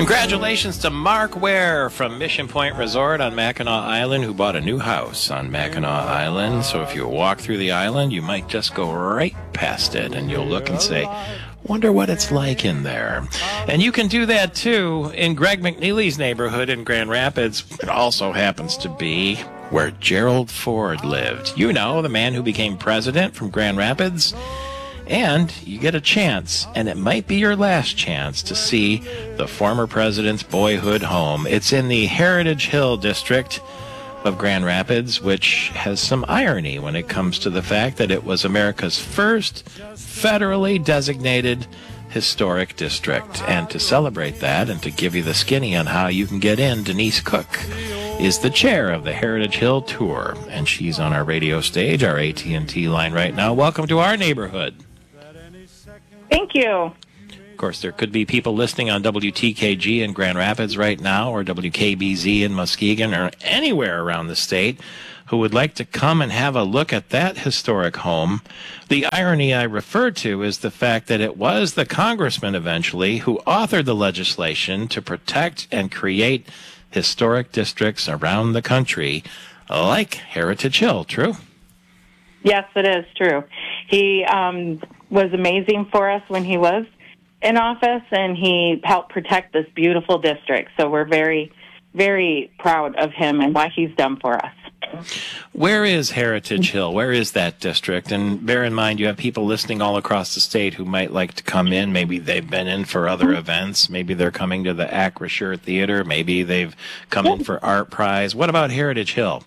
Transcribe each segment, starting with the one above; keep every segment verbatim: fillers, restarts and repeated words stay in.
Congratulations to Mark Ware from Mission Point Resort on Mackinac Island, who bought a new house on Mackinac Island. So if you walk through the island, you might just go right past it, and you'll look and say, wonder what it's like in there. And you can do that, too, in Greg McNeely's neighborhood in Grand Rapids. It also happens to be where Gerald Ford lived. You know, the man who became president from Grand Rapids. And you get a chance, and it might be your last chance, to see the former president's boyhood home. It's in the Heritage Hill district of Grand Rapids, which has some irony when it comes to the fact that it was America's first federally designated historic district. And to celebrate that and to give you the skinny on how you can get in, Denise Cook is the chair of the Heritage Hill Tour, and she's on our radio stage, our A T and T line right now. Welcome to our neighborhood. Thank you. Of course, there could be people listening on W T K G in Grand Rapids right now, or W K B Z in Muskegon, or anywhere around the state who would like to come and have a look at that historic home. The irony I refer to is the fact that it was the congressman eventually who authored the legislation to protect and create historic districts around the country, like Heritage Hill. True? Yes, it is true. He um, was amazing for us when he was in office, and he helped protect this beautiful district. So we're very, very proud of him and what he's done for us. Where is Heritage Hill? Where is that district? And bear in mind, you have people listening all across the state who might like to come in. Maybe they've been in for other events. Maybe they're coming to the Acrisure Theater. Maybe they've come in for Art Prize. What about Heritage Hill?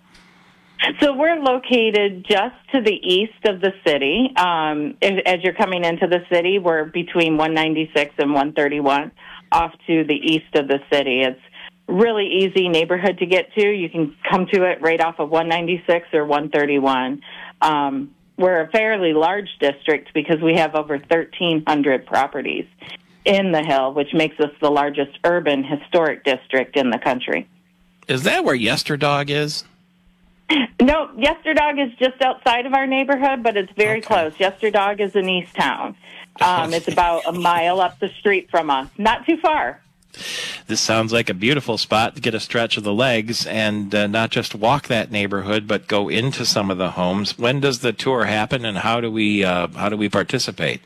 So we're located just to the east of the city. Um, as you're coming into the city, we're between one ninety-six and one thirty-one, off to the east of the city. It's really easy neighborhood to get to. You can come to it right off of one ninety-six or one thirty-one. Um, we're a fairly large district because we have over thirteen hundred properties in the Hill, which makes us the largest urban historic district in the country. Is that where Yesterdog is? No, Yesterdog is just outside of our neighborhood, but it's very Okay. close. Yesterdog is in Easttown. Um, Okay. It's about a mile up the street from us. Not too far. This sounds like a beautiful spot to get a stretch of the legs and uh, not just walk that neighborhood, but go into some of the homes. When does the tour happen, and how do we uh, how do we participate?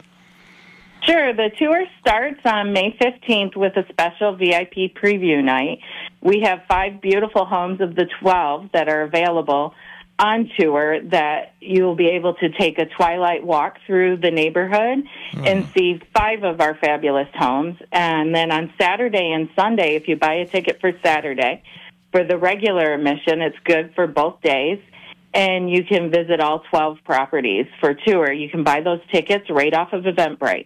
Sure. The tour starts on May fifteenth with a special V I P preview night. We have five beautiful homes of the twelve that are available on tour that you'll be able to take a twilight walk through the neighborhood mm. and see five of our fabulous homes. And then on Saturday and Sunday, if you buy a ticket for Saturday, for the regular admission, it's good for both days. And you can visit all twelve properties for tour. You can buy those tickets right off of Eventbrite.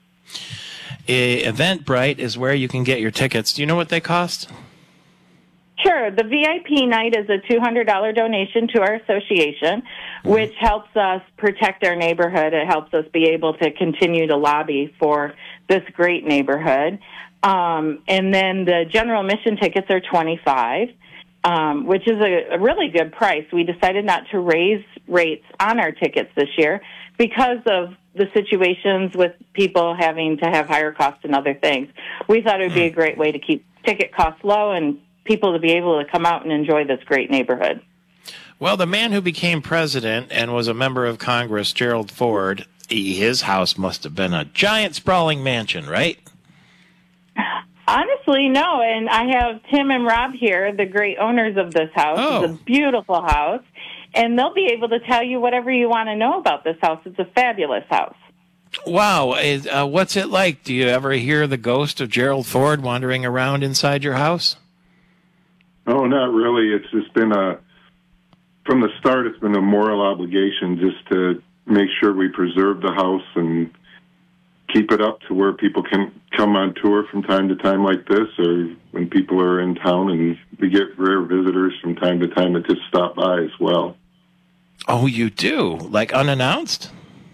Eventbrite is where you can get your tickets. Do you know what they cost? Sure. The V I P night is a two hundred dollars donation to our association, mm-hmm. which helps us protect our neighborhood. It helps us be able to continue to lobby for this great neighborhood. Um, and then the general admission tickets are twenty-five dollars, um, which is a, a really good price. We decided not to raise rates on our tickets this year because of the situations with people having to have higher costs and other things. We thought it would be a great way to keep ticket costs low and people to be able to come out and enjoy this great neighborhood. Well, the man who became president and was a member of Congress, Gerald Ford, his house must have been a giant sprawling mansion, right? Honestly, no. And I have Tim and Rob here, the great owners of this house. Oh. It's a beautiful house. And they'll be able to tell you whatever you want to know about this house. It's a fabulous house. Wow. Is, uh, what's it like? Do you ever hear the ghost of Gerald Ford wandering around inside your house? Oh, not really. It's just been a, from the start, it's been a moral obligation just to make sure we preserve the house and keep it up to where people can come on tour from time to time like this, or when people are in town, and we get rare visitors from time to time that just stop by as well. Oh, you do? Like unannounced?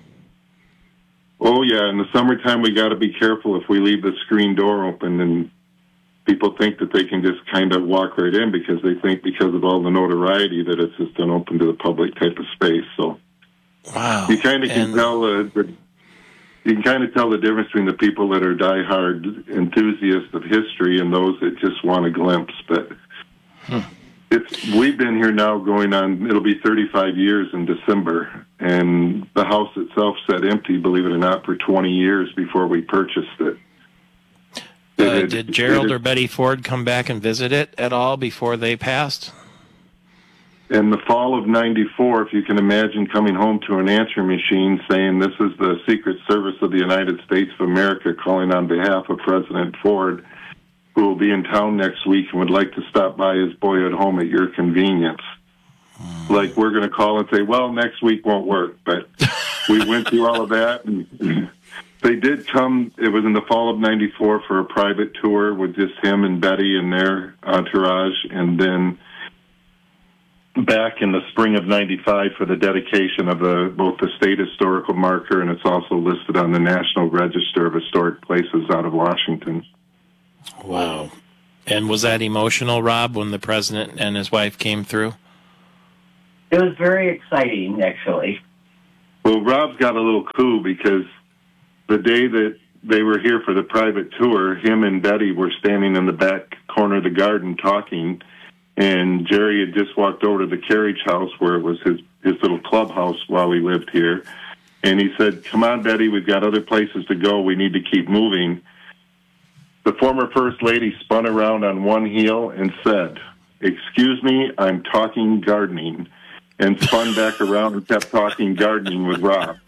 Oh, yeah. In the summertime, we got to be careful if we leave the screen door open, and people think that they can just kind of walk right in because they think because of all the notoriety that it's just an open to the public type of space. So wow. you kind of can and... tell uh, the you can kind of tell the difference between the people that are diehard enthusiasts of history and those that just want a glimpse. But hmm. it's we've been here now going on, it'll be thirty-five years in December, and the house itself sat empty, believe it or not, for twenty years before we purchased it. Uh, it did Gerald it, or Betty Ford come back and visit it at all before they passed? In the fall of ninety-four, if you can imagine coming home to an answering machine saying, "This is the Secret Service of the United States of America calling on behalf of President Ford, who will be in town next week and would like to stop by his boy at home at your convenience." Mm. Like, we're going to call and say, "Well, next week won't work." But we went through all of that, and they did come. It was in the fall of ninety-four for a private tour with just him and Betty and their entourage, and then back in the spring of ninety-five for the dedication of the, both the state historical marker, and it's also listed on the National Register of Historic Places out of Washington. Wow. And was that emotional, Rob, when the president and his wife came through? It was very exciting, actually. Well, Rob's got a little coup because the day that they were here for the private tour, him and Betty were standing in the back corner of the garden talking, and Jerry had just walked over to the carriage house where it was his, his little clubhouse while we lived here. And he said, "Come on, Betty, we've got other places to go. We need to keep moving." The former First Lady spun around on one heel and said, "Excuse me, I'm talking gardening," and spun back around and kept talking gardening with Rob.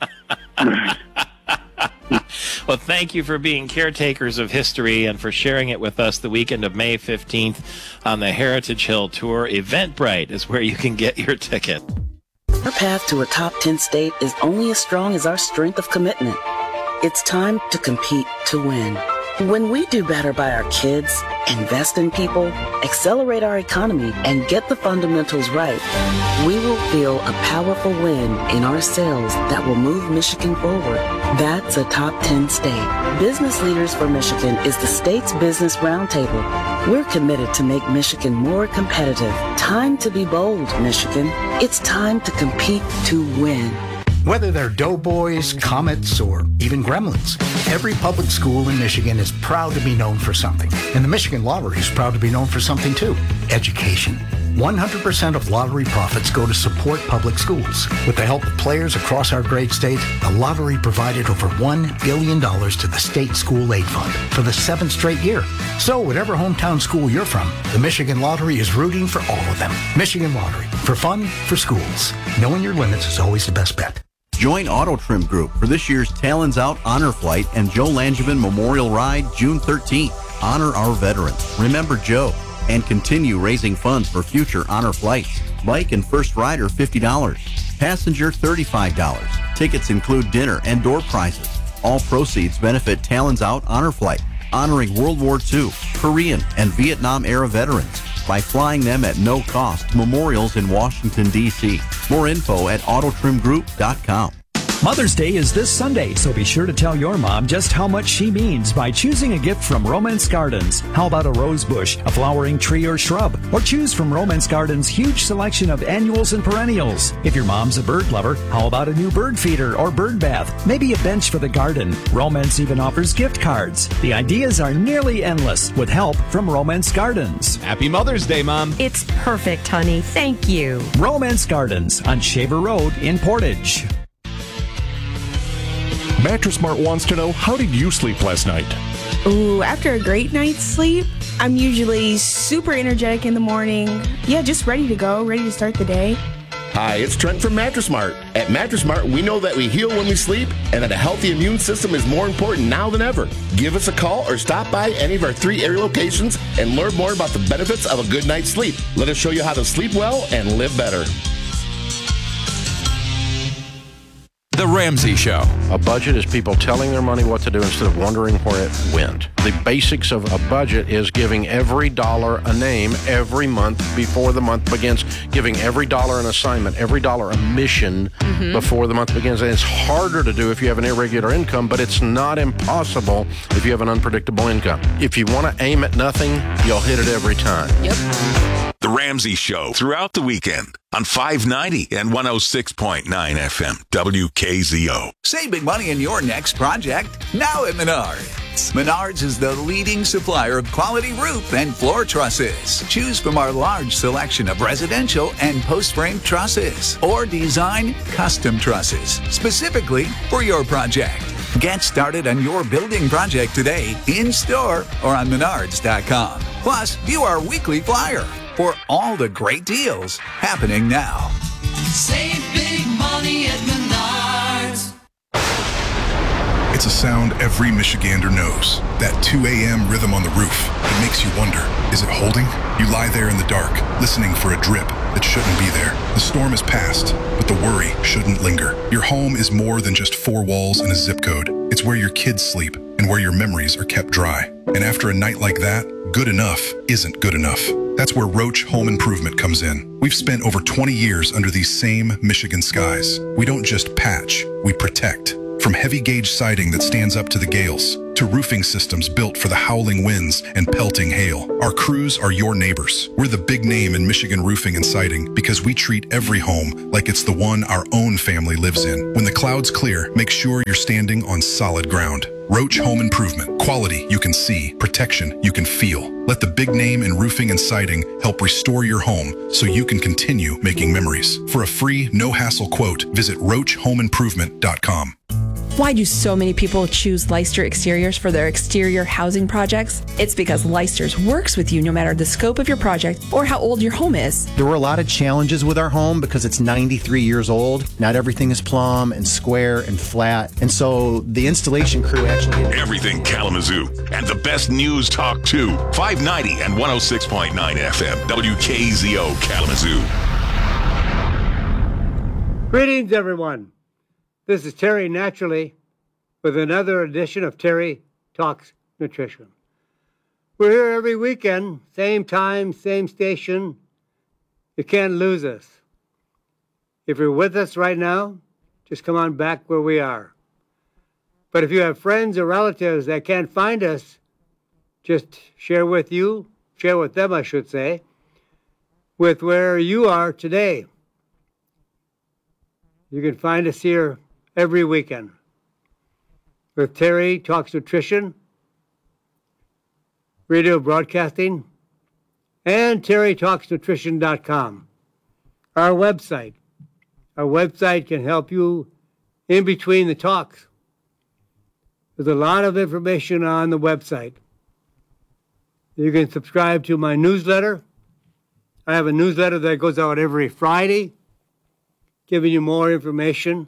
Well, thank you for being caretakers of history and for sharing it with us the weekend of May fifteenth on the Heritage Hill Tour. Eventbrite is where you can get your ticket. Our path to a top ten state is only as strong as our strength of commitment. It's time to compete to win. When we do better by our kids, invest in people, accelerate our economy, and get the fundamentals right, we will feel a powerful win in our sales that will move Michigan forward. That's a top ten state. Business Leaders for Michigan is the state's business roundtable. We're committed to make Michigan more competitive. Time to be bold, Michigan. It's time to compete to win. Whether they're Doughboys, Comets, or even Gremlins, every public school in Michigan is proud to be known for something. And the Michigan Lottery is proud to be known for something too: education. one hundred percent of lottery profits go to support public schools. With the help of players across our great state, the lottery provided over one billion dollars to the state school aid fund for the seventh straight year. So whatever hometown school you're from, the Michigan Lottery is rooting for all of them. Michigan Lottery, for fun, for schools. Knowing your limits is always the best bet. Join Auto Trim Group for this year's Talons Out Honor Flight and Joe Langevin Memorial Ride June thirteenth. Honor our veterans. Remember Joe. And continue raising funds for future honor flights. Bike and first rider fifty dollars. Passenger thirty-five dollars. Tickets include dinner and door prizes. All proceeds benefit Talons Out Honor Flight, honoring World War Two, Korean, and Vietnam-era veterans by flying them at no cost to memorials in Washington, D C More info at auto trim group dot com. Mother's Day is this Sunday, so be sure to tell your mom just how much she means by choosing a gift from Romance Gardens. How about a rose bush, a flowering tree or shrub? Or choose from Romance Gardens' huge selection of annuals and perennials. If your mom's a bird lover, how about a new bird feeder or bird bath? Maybe a bench for the garden. Romance even offers gift cards. The ideas are nearly endless with help from Romance Gardens. Happy Mother's Day, Mom. It's perfect, honey. Thank you. Romance Gardens on Shaver Road in Portage. Mattress Mart wants to know, how did you sleep last night? Ooh, after a great night's sleep, I'm usually super energetic in the morning. Yeah, just ready to go, ready to start the day. Hi, it's Trent from Mattress Mart. At Mattress Mart, we know that we heal when we sleep and that a healthy immune system is more important now than ever. Give us a call or stop by any of our three area locations and learn more about the benefits of a good night's sleep. Let us show you how to sleep well and live better. The Ramsey Show. A budget is people telling their money what to do instead of wondering where it went. The basics of a budget is giving every dollar a name every month before the month begins, giving every dollar an assignment, every dollar a mission mm-hmm. before the month begins. And it's harder to do if you have an irregular income, but it's not impossible if you have an unpredictable income. If you want to aim at nothing, you'll hit it every time. Yep. The Ramsey Show throughout the weekend on five ninety and one oh six point nine F M W K Z O. Save big money in your next project now at Menards. Menards is the leading supplier of quality roof and floor trusses. Choose from our large selection of residential and post-frame trusses or design custom trusses specifically for your project. Get started on your building project today in-store or on menards dot com. Plus, view our weekly flyer for all the great deals happening now. Save big money at Menards. It's a sound every Michigander knows. That two a.m. rhythm on the roof. It makes you wonder, is it holding? You lie there in the dark, listening for a drip that shouldn't be there. The storm is past, but the worry shouldn't linger. Your home is more than just four walls and a zip code. It's where your kids sleep and where your memories are kept dry. And after a night like that, good enough isn't good enough. That's where Roach Home Improvement comes in. We've spent over twenty years under these same Michigan skies. We don't just patch, we protect. From heavy gauge siding that stands up to the gales, to roofing systems built for the howling winds and pelting hail. Our crews are your neighbors. We're the big name in Michigan roofing and siding because we treat every home like it's the one our own family lives in. When the clouds clear, make sure you're standing on solid ground. Roach Home Improvement. Quality you can see, protection you can feel. Let the big name in roofing and siding help restore your home so you can continue making memories. For a free, no-hassle quote, visit roach home improvement dot com. Why do so many people choose Leicester Exteriors for their exterior housing projects? It's because Leicester's works with you no matter the scope of your project or how old your home is. There were a lot of challenges with our home because it's ninety-three years old. Not everything is plumb and square and flat. And so the installation crew actually... Everything Kalamazoo and the best news talk too. five ninety and one oh six point nine F M W K Z O Kalamazoo. Greetings, everyone. This is Terry Naturally with another edition of Terry Talks Nutrition. We're here every weekend, same time, same station. You can't lose us. If you're with us right now, just come on back where we are. But if you have friends or relatives that can't find us, just share with you, share with them, I should say, with where you are today. You can find us here every weekend with Terry Talks Nutrition, radio broadcasting, and terry talks nutrition dot com. Our website. Our website can help you in between the talks. There's a lot of information on the website. You can subscribe to my newsletter. I have a newsletter that goes out every Friday, giving you more information.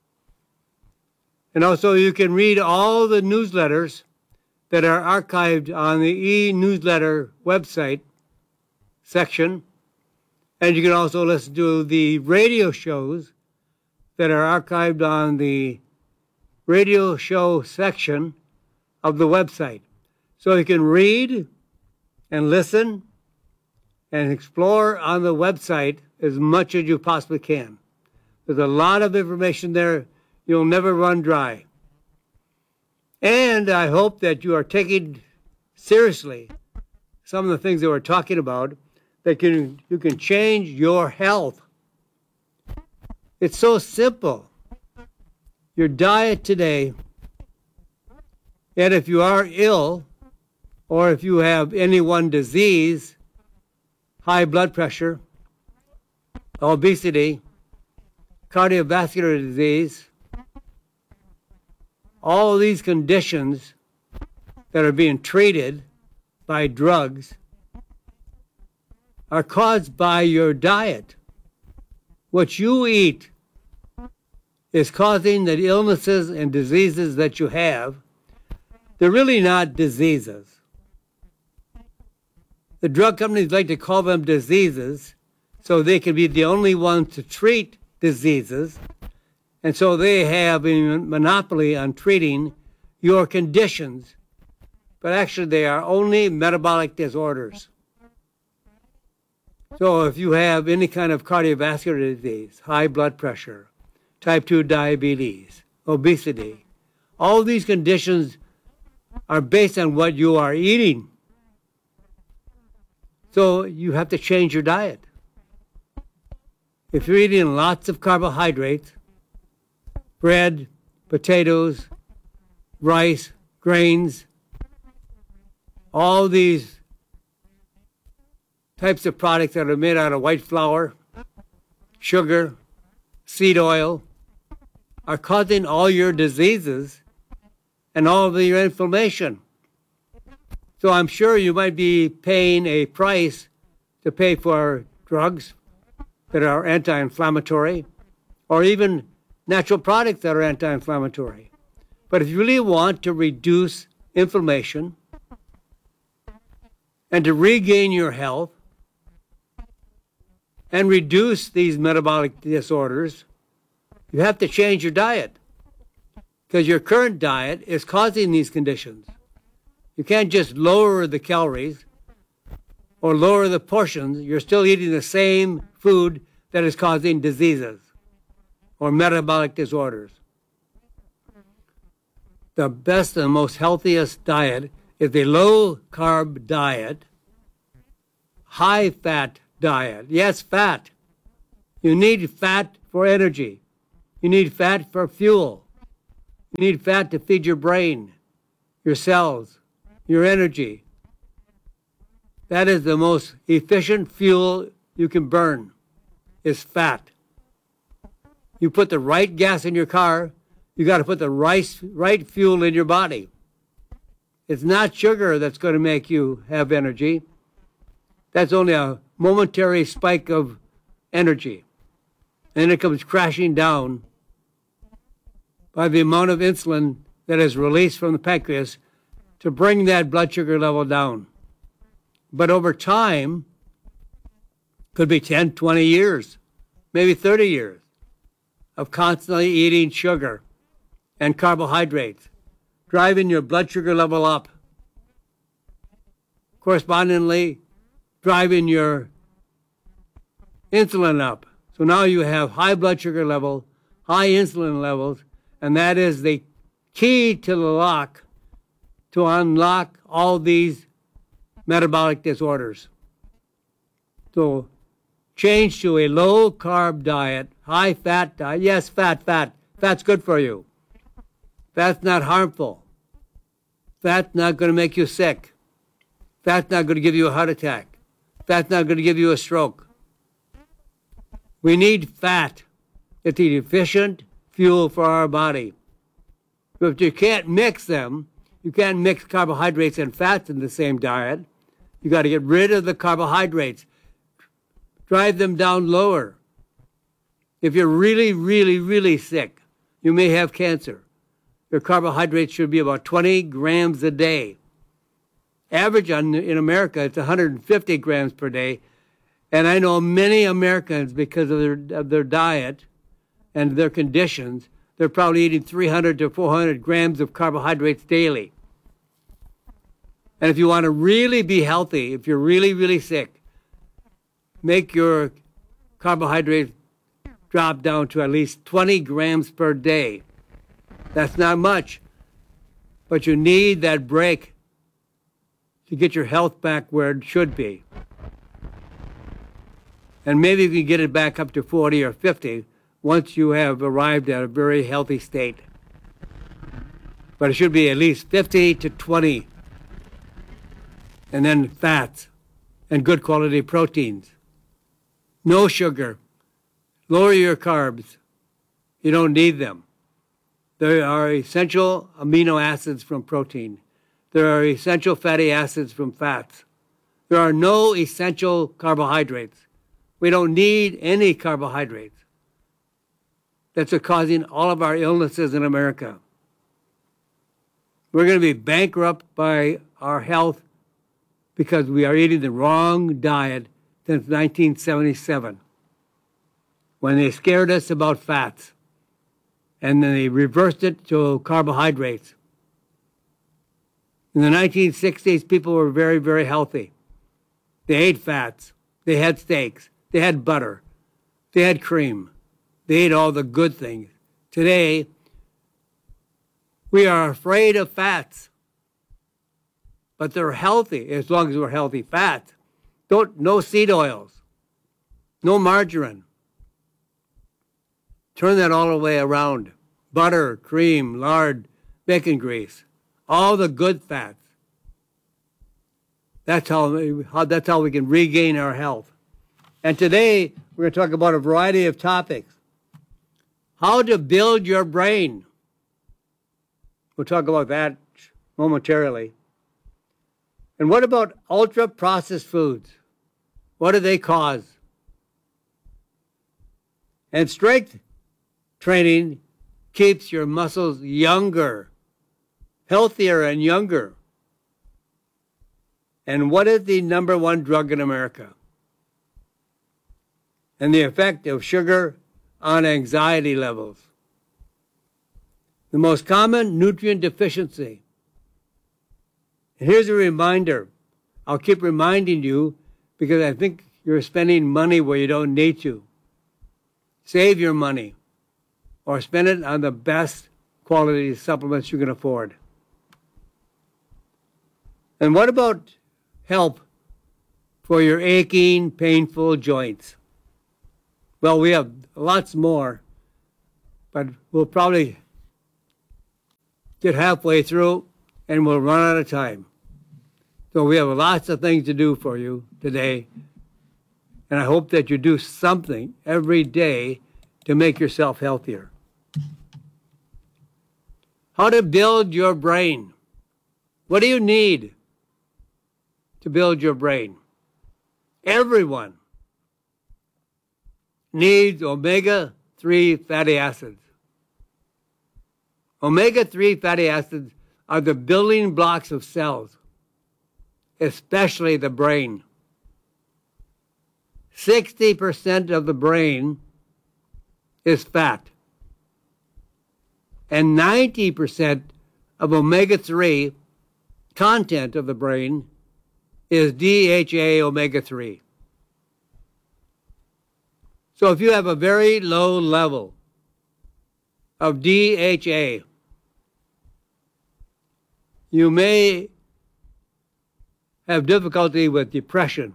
And also you can read all the newsletters that are archived on the e-newsletter website section. And you can also listen to the radio shows that are archived on the radio show section of the website. So you can read and listen and explore on the website as much as you possibly can. There's a lot of information there. You'll never run dry. And I hope that you are taking seriously some of the things that we're talking about, that can, you can change your health. It's so simple. Your diet today, and if you are ill, or if you have any one disease, high blood pressure, obesity, cardiovascular disease, all these conditions that are being treated by drugs are caused by your diet. What you eat is causing the illnesses and diseases that you have. They're really not diseases. The drug companies like to call them diseases so they can be the only ones to treat diseases. And so they have a monopoly on treating your conditions. But actually they are only metabolic disorders. So if you have any kind of cardiovascular disease, high blood pressure, type two diabetes, obesity, all these conditions are based on what you are eating. So you have to change your diet. If you're eating lots of carbohydrates, bread, potatoes, rice, grains, all these types of products that are made out of white flour, sugar, seed oil, are causing all your diseases and all of your inflammation. So I'm sure you might be paying a price to pay for drugs that are anti-inflammatory, or even natural products that are anti-inflammatory. But if you really want to reduce inflammation and to regain your health and reduce these metabolic disorders, you have to change your diet, because your current diet is causing these conditions. You can't just lower the calories or lower the portions. You're still eating the same food that is causing diseases or metabolic disorders. The best and most healthiest diet is a low-carb diet, high-fat diet. Yes, fat. You need fat for energy. You need fat for fuel. You need fat to feed your brain, your cells, your energy. That is the most efficient fuel you can burn, is fat. You put the right gas in your car, you got to put the right, right fuel in your body. It's not sugar that's going to make you have energy. That's only a momentary spike of energy. And it comes crashing down by the amount of insulin that is released from the pancreas to bring that blood sugar level down. But over time, could be ten, twenty years, maybe thirty years of constantly eating sugar and carbohydrates, driving your blood sugar level up. Correspondingly, driving your insulin up. So now you have high blood sugar level, high insulin levels, and that is the key to the lock to unlock all these metabolic disorders. So change to a low-carb diet, high-fat diet. Yes, fat, fat. Fat's good for you. Fat's not harmful. Fat's not going to make you sick. Fat's not going to give you a heart attack. Fat's not going to give you a stroke. We need fat. It's the efficient fuel for our body. But if you can't mix them, you can't mix carbohydrates and fats in the same diet. You got to get rid of the carbohydrates. Drive them down lower. If you're really, really, really sick, you may have cancer. Your carbohydrates should be about twenty grams a day. Average on, in America, it's one hundred fifty grams per day. And I know many Americans, because of their, of their diet and their conditions, they're probably eating three hundred to four hundred grams of carbohydrates daily. And if you want to really be healthy, if you're really, really sick, make your carbohydrates drop down to at least twenty grams per day. That's not much, but you need that break to get your health back where it should be. And maybe you can get it back up to forty or fifty once you have arrived at a very healthy state. But it should be at least fifty to twenty. And then fats and good quality proteins. No sugar. Lower your carbs. You don't need them. There are essential amino acids from protein. There are essential fatty acids from fats. There are no essential carbohydrates. We don't need any carbohydrates. That's what's causing all of our illnesses in America. We're going to be bankrupt by our health because we are eating the wrong diet since nineteen seventy-seven, when they scared us about fats, and then they reversed it to carbohydrates. In the nineteen sixties, people were very, very healthy. They ate fats. They had steaks. They had butter. They had cream. They ate all the good things. Today, we are afraid of fats. But they're healthy as long as we're healthy fats. Don't, no seed oils. No margarine. Turn that all the way around. Butter, cream, lard, bacon grease. All the good fats. That's how, how, that's how we can regain our health. And today, we're going to talk about a variety of topics. How to build your brain. We'll talk about that momentarily. And what about ultra-processed foods? What do they cause? And strength training keeps your muscles younger, healthier and younger. And what is the number one drug in America? And the effect of sugar on anxiety levels. The most common nutrient deficiency. And here's a reminder. I'll keep reminding you because I think you're spending money where you don't need to. Save your money or spend it on the best quality supplements you can afford. And what about help for your aching, painful joints? Well, we have lots more, but we'll probably get halfway through and we'll run out of time. So we have lots of things to do for you today, and I hope that you do something every day to make yourself healthier. How to build your brain. What do you need to build your brain? Everyone needs omega three fatty acids. Omega three fatty acids are the building blocks of cells, especially the brain. sixty percent of the brain is fat, and ninety percent of omega three content of the brain is D H A omega three. So if you have a very low level of D H A, you may have difficulty with depression,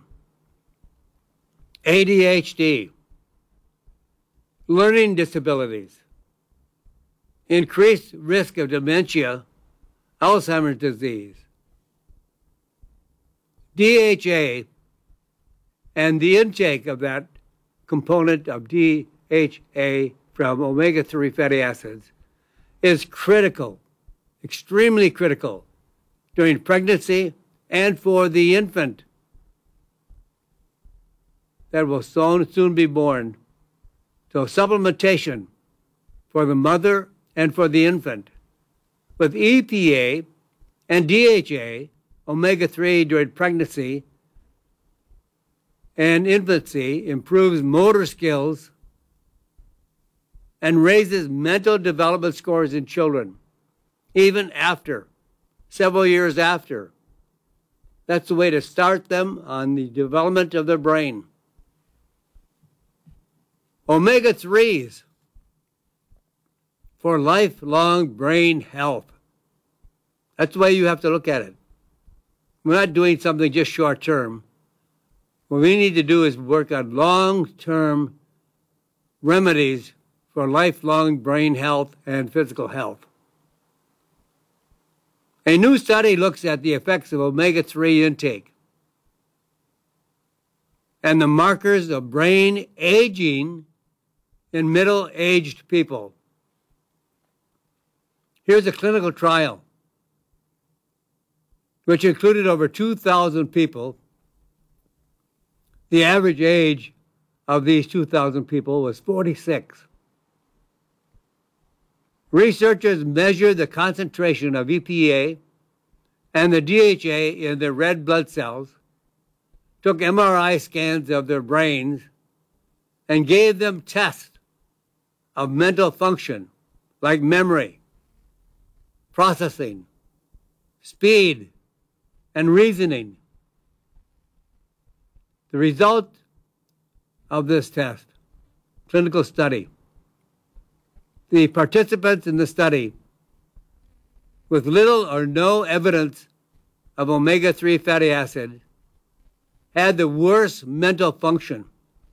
A D H D, learning disabilities, increased risk of dementia, Alzheimer's disease. D H A and the intake of that component of D H A from omega three fatty acids is critical, extremely critical during pregnancy and for the infant that will soon, soon be born. So supplementation for the mother and for the infant with E P A and D H A, omega three during pregnancy and infancy, improves motor skills and raises mental development scores in children, even after, several years after. That's the way to start them on the development of their brain. omega threes for lifelong brain health. That's the way you have to look at it. We're not doing something just short term. What we need to do is work on long-term remedies for lifelong brain health and physical health. A new study looks at the effects of omega three intake and the markers of brain aging in middle-aged people. Here's a clinical trial which included over two thousand people. The average age of these two thousand people was forty-six. Researchers measured the concentration of E P A and the D H A in their red blood cells, took M R I scans of their brains, and gave them tests of mental function like memory, processing, speed, and reasoning. The result of this test, clinical study, the participants in the study with little or no evidence of omega three fatty acid had the worst mental function.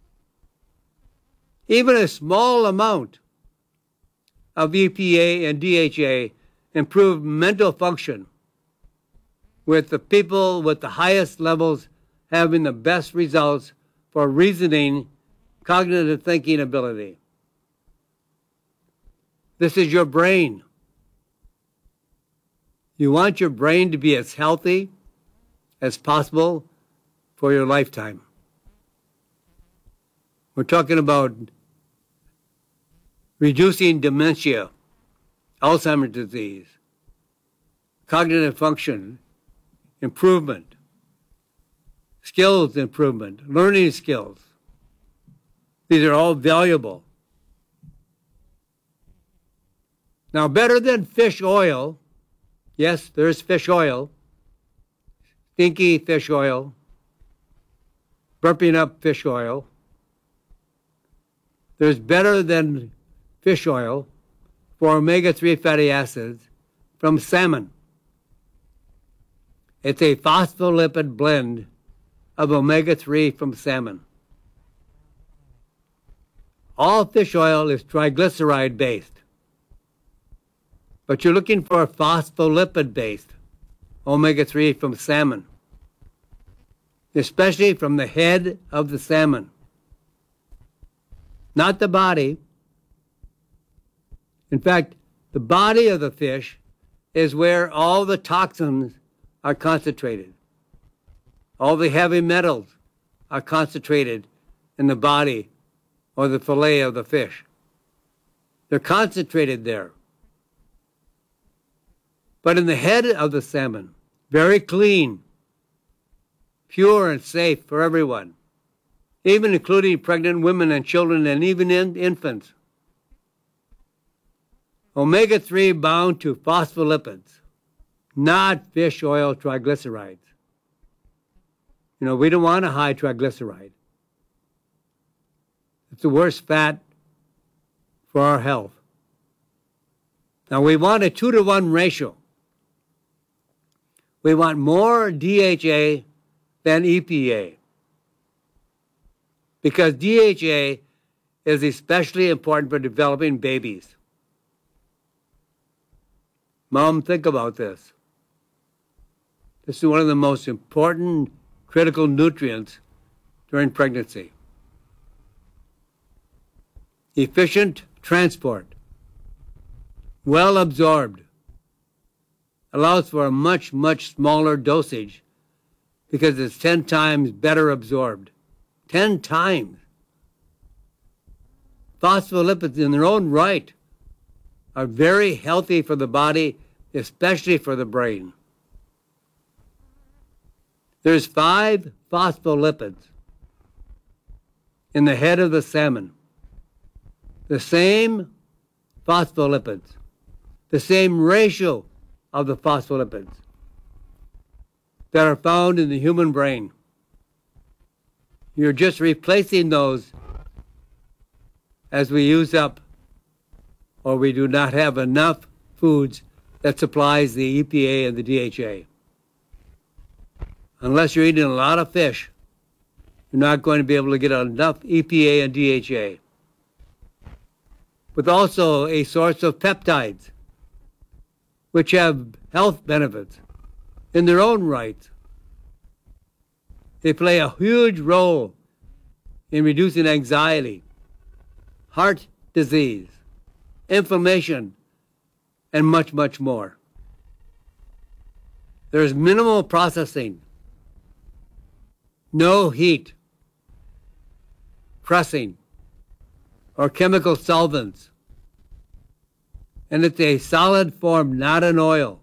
Even a small amount of E P A and D H A improved mental function, with the people with the highest levels having the best results for reasoning, cognitive thinking ability. This is your brain. You want your brain to be as healthy as possible for your lifetime. We're talking about reducing dementia, Alzheimer's disease, cognitive function improvement, skills improvement, learning skills. These are all valuable. Now, better than fish oil, yes, there's fish oil, stinky fish oil, burping up fish oil. There's better than fish oil for omega three fatty acids from salmon. It's a phospholipid blend of omega three from salmon. All fish oil is triglyceride based, but you're looking for a phospholipid based omega three from salmon, especially from the head of the salmon, not the body. In fact, the body of the fish is where all the toxins are concentrated. All the heavy metals are concentrated in the body or the fillet of the fish. They're concentrated there. But in the head of the salmon, very clean, pure and safe for everyone, even including pregnant women and children and even in infants. omega three bound to phospholipids, not fish oil triglycerides. You know, we don't want a high triglyceride. It's the worst fat for our health. Now, we want a two to one ratio. We want more D H A than E P A, because D H A is especially important for developing babies. Mom, think about this. This is one of the most important critical nutrients during pregnancy. Efficient transport, well absorbed, allows for a much, much smaller dosage because it's ten times better absorbed. ten times. Phospholipids in their own right are very healthy for the body, especially for the brain. There's five phospholipids in the head of the salmon. The same phospholipids, the same ratio of the phospholipids that are found in the human brain. You're just replacing those as we use up or we do not have enough foods that supplies the E P A and the D H A. Unless you're eating a lot of fish, you're not going to be able to get enough E P A and D H A. But also a source of peptides, which have health benefits in their own right. They play a huge role in reducing anxiety, heart disease, inflammation, and much, much more. There's minimal processing, no heat, pressing, or chemical solvents. And it's a solid form, not an oil.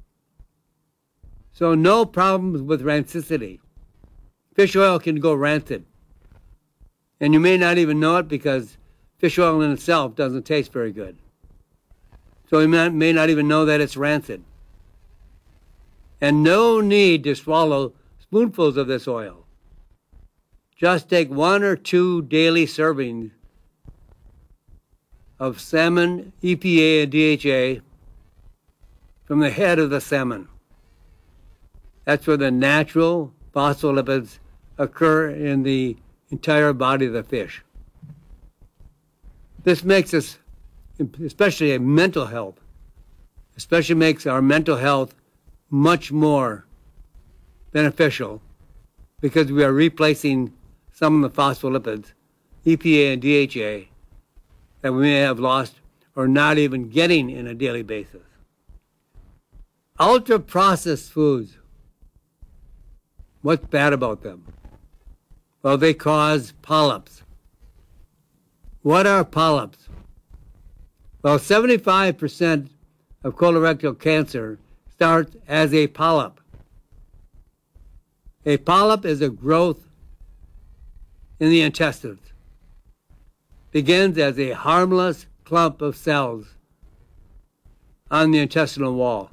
So no problems with rancidity. Fish oil can go rancid. And you may not even know it because fish oil in itself doesn't taste very good. So you may, may not even know that it's rancid. And no need to swallow spoonfuls of this oil. Just take one or two daily servings of salmon, E P A, and D H A from the head of the salmon. That's where the natural phospholipids occur in the entire body of the fish. This makes us, especially a mental health, especially makes our mental health much more beneficial because we are replacing some of the phospholipids, E P A and D H A, that we may have lost or not even getting in a daily basis. Ultra-processed foods. What's bad about them? Well, they cause polyps. What are polyps? Well, seventy-five percent of colorectal cancer starts as a polyp. A polyp is a growth in the intestines. Begins as a harmless clump of cells on the intestinal wall.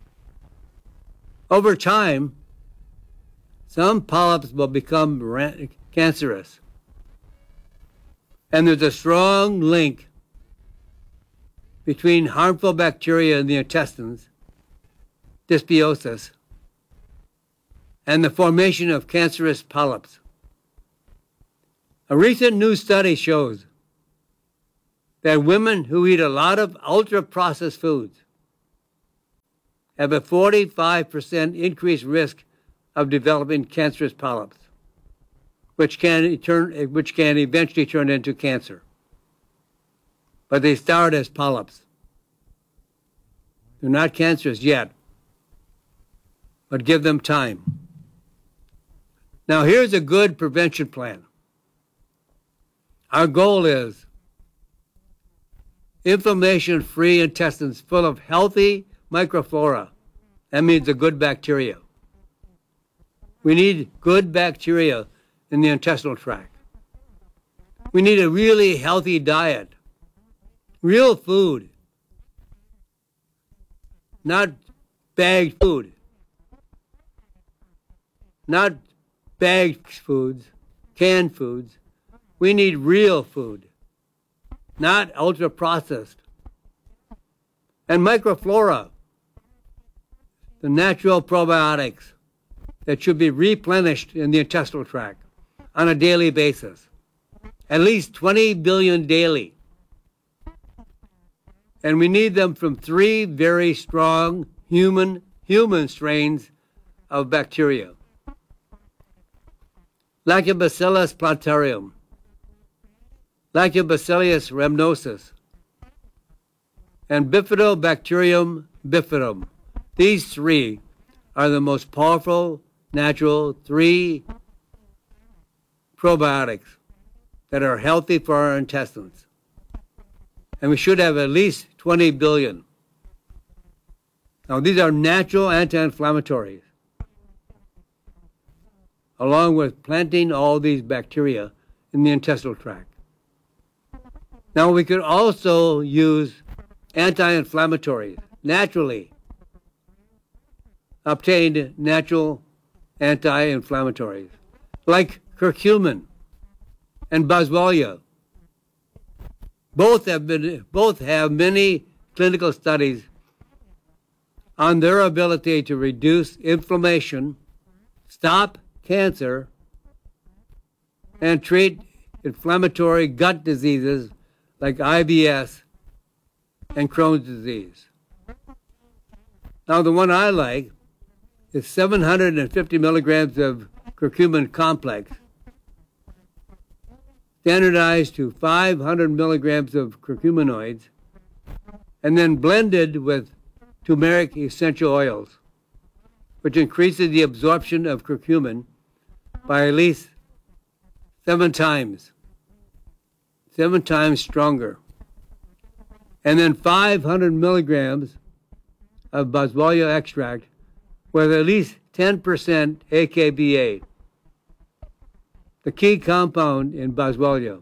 Over time, some polyps will become cancerous. And there's a strong link between harmful bacteria in the intestines, dysbiosis, and the formation of cancerous polyps. A recent new study shows that women who eat a lot of ultra-processed foods have a forty-five percent increased risk of developing cancerous polyps, which can, turn, which can eventually turn into cancer. But they start as polyps. They're not cancerous yet, but give them time. Now here's a good prevention plan. Our goal is inflammation-free intestines full of healthy microflora. That means a good bacteria. We need good bacteria in the intestinal tract. We need a really healthy diet. Real food. Not bagged food. Not bagged foods, canned foods. We need real food, not ultra-processed. And microflora, the natural probiotics that should be replenished in the intestinal tract on a daily basis. At least twenty billion daily. And we need them from three very strong human, human strains of bacteria. Lactobacillus plantarum, Lactobacillus rhamnosus, and Bifidobacterium bifidum. These three are the most powerful natural three probiotics that are healthy for our intestines. And we should have at least twenty billion. Now, these are natural anti-inflammatories, along with planting all these bacteria in the intestinal tract. Now, we could also use anti-inflammatories, naturally obtained natural anti-inflammatories, like curcumin and boswellia. Both have been, both have many clinical studies on their ability to reduce inflammation, stop cancer, and treat inflammatory gut diseases like I B S and Crohn's disease. Now, the one I like is seven hundred fifty milligrams of curcumin complex, standardized to five hundred milligrams of curcuminoids, and then blended with turmeric essential oils, which increases the absorption of curcumin by at least seven times, seven times stronger. And then five hundred milligrams of boswellia extract with at least ten percent A K B A, the key compound in boswellia.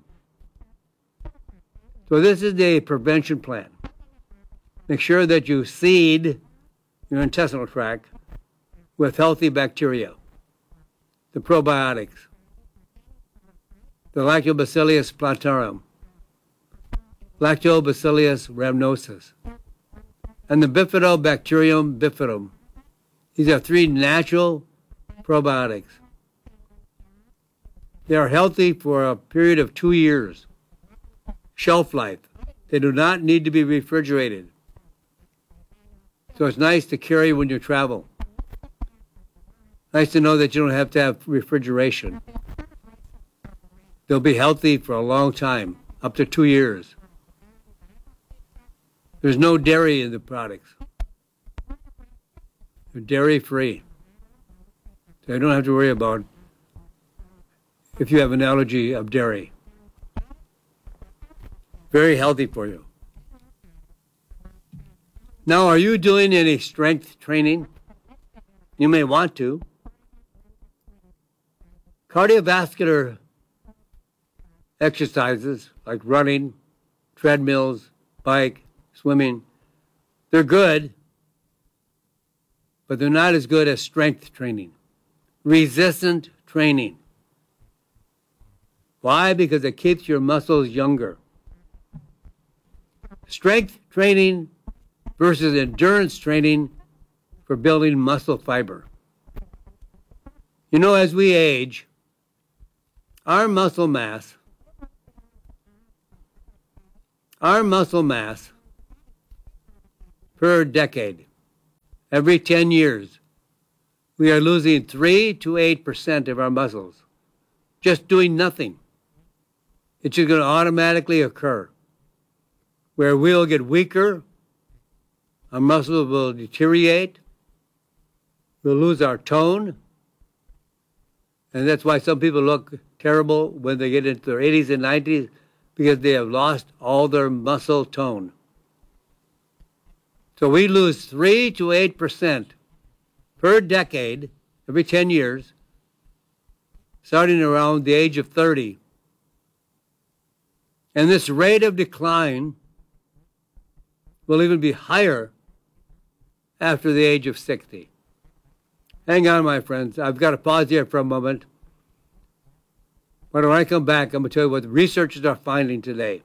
So this is a prevention plan. Make sure that you seed your intestinal tract with healthy bacteria, the probiotics, the Lactobacillus plantarum, Lactobacillus rhamnosus, and the Bifidobacterium bifidum. These are three natural probiotics. They are healthy for a period of two years. Shelf life. They do not need to be refrigerated. So it's nice to carry when you travel. Nice to know that you don't have to have refrigeration. They'll be healthy for a long time, up to two years. There's no dairy in the products. They're dairy-free. So you don't have to worry about if you have an allergy of dairy. Very healthy for you. Now, are you doing any strength training? You may want to. Cardiovascular exercises like running, treadmills, bike, swimming, they're good, but they're not as good as strength training. Resistant training. Why? Because it keeps your muscles younger. Strength training versus endurance training for building muscle fiber. You know, as we age, our muscle mass, our muscle mass per decade, every ten years, we are losing three to eight percent of our muscles, just doing nothing. It's just going to automatically occur, where we'll get weaker, our muscles will deteriorate, we'll lose our tone, and that's why some people look terrible when they get into their eighties and nineties, because they have lost all their muscle tone. So we lose three to eight percent per decade, every ten years, starting around the age of thirty. And this rate of decline will even be higher after the age of sixty. Hang on, my friends. I've got to pause here for a moment. But when I come back, I'm going to tell you what the researchers are finding today.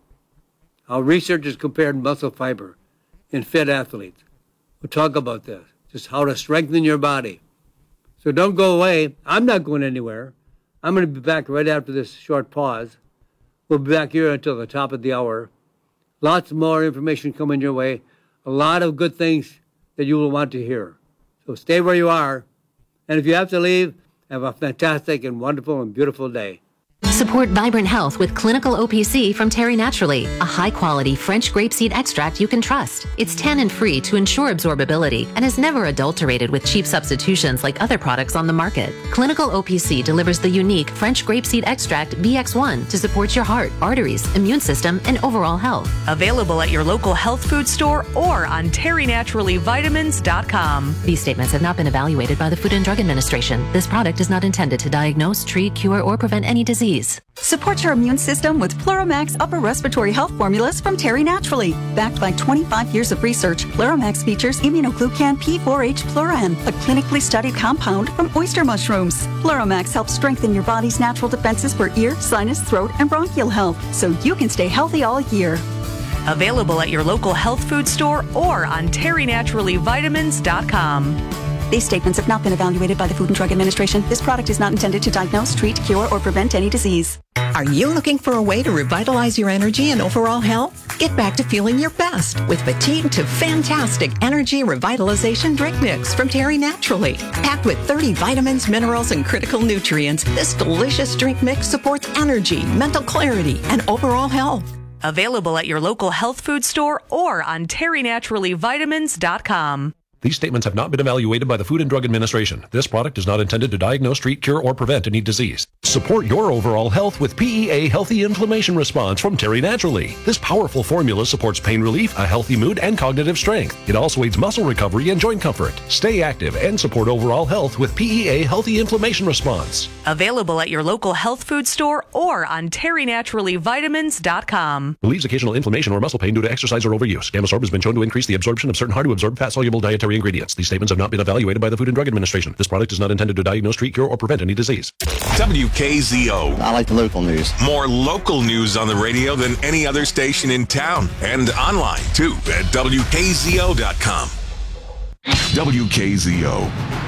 How researchers compared muscle fiber in fit athletes. We'll talk about this, just how to strengthen your body. So don't go away. I'm not going anywhere. I'm going to be back right after this short pause. We'll be back here until the top of the hour. Lots more information coming your way. A lot of good things that you will want to hear. So stay where you are. And if you have to leave, have a fantastic and wonderful and beautiful day. Support vibrant health with Clinical O P C from Terry Naturally, a high-quality French grapeseed extract you can trust. It's tannin-free to ensure absorbability and is never adulterated with cheap substitutions like other products on the market. Clinical O P C delivers the unique French grapeseed extract V X one to support your heart, arteries, immune system, and overall health. Available at your local health food store or on terry naturally vitamins dot com. These statements have not been evaluated by the Food and Drug Administration. This product is not intended to diagnose, treat, cure, or prevent any disease. Support your immune system with Pleuromax Upper Respiratory Health Formulas from Terry Naturally. Backed by twenty-five years of research, Pleuromax features immunoglucan P four H fluoran, a clinically studied compound from oyster mushrooms. Pleuromax helps strengthen your body's natural defenses for ear, sinus, throat, and bronchial health, so you can stay healthy all year. Available at your local health food store or on terry naturally vitamins dot com. These statements have not been evaluated by the Food and Drug Administration. This product is not intended to diagnose, treat, cure, or prevent any disease. Are you looking for a way to revitalize your energy and overall health? Get back to feeling your best with Fatigue to Fantastic Energy Revitalization Drink Mix from Terry Naturally. Packed with thirty vitamins, minerals, and critical nutrients, this delicious drink mix supports energy, mental clarity, and overall health. Available at your local health food store or on terry naturally vitamins dot com. These statements have not been evaluated by the Food and Drug Administration. This product is not intended to diagnose, treat, cure, or prevent any disease. Support your overall health with P E A Healthy Inflammation Response from Terry Naturally. This powerful formula supports pain relief, a healthy mood, and cognitive strength. It also aids muscle recovery and joint comfort. Stay active and support overall health with P E A Healthy Inflammation Response. Available at your local health food store or on terry naturally vitamins dot com. Relieves occasional inflammation or muscle pain due to exercise or overuse. Gamasorb has been shown to increase the absorption of certain hard-to-absorb fat-soluble dietary ingredients. These statements have not been evaluated by the Food and Drug Administration. This product is not intended to diagnose, treat, cure, or prevent any disease. W K Z O. I like the local news. More local news on the radio than any other station in town. And online, too, at W K Z O dot com. W K Z O.